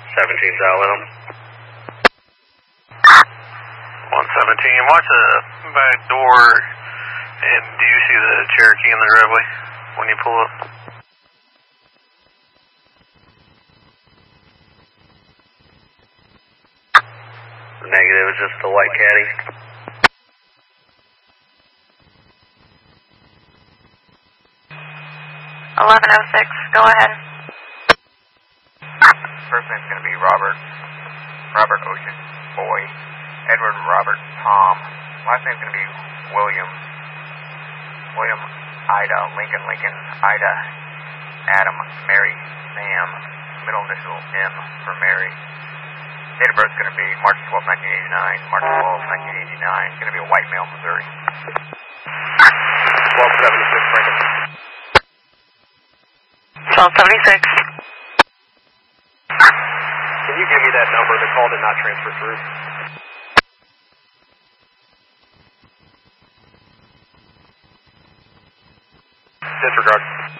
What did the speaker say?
17's out with him. 117, watch the back door, and do you see the Cherokee in the driveway when you pull up? Negative, it's just the white caddy. 1106, go ahead. First name's going to be Robert Ocean, Boy, Edward, Robert, Tom. Last name's going to be William, Ida, Lincoln, Ida, Adam, Mary, Sam, middle initial M for Mary. Date of birth is going to be March 12, 1989, March 12, 1989. It's going to be a white male, Missouri. 1276, Franklin. 1276. Can you give me that number? The call did not transfer through. Disregard.